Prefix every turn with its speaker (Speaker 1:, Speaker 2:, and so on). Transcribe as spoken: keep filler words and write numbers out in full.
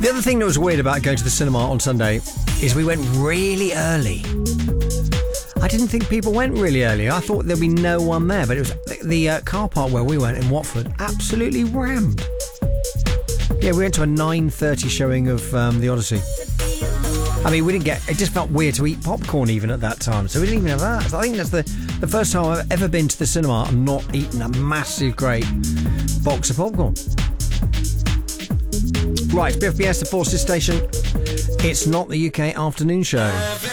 Speaker 1: The other thing that was weird about going to the cinema on Sunday is we went really early. I didn't think people went really early. I thought there'd be no one there, but it was the, the uh, car park where we went in Watford, absolutely rammed. Yeah, we went to a nine thirty showing of um, The Odyssey. I mean, we didn't get... It just felt weird to eat popcorn even at that time, so we didn't even have that. So I think that's the, the first time I've ever been to the cinema and not eaten a massive, great box of popcorn. Right, B F B S, the Forces Station. It's not the U K afternoon show.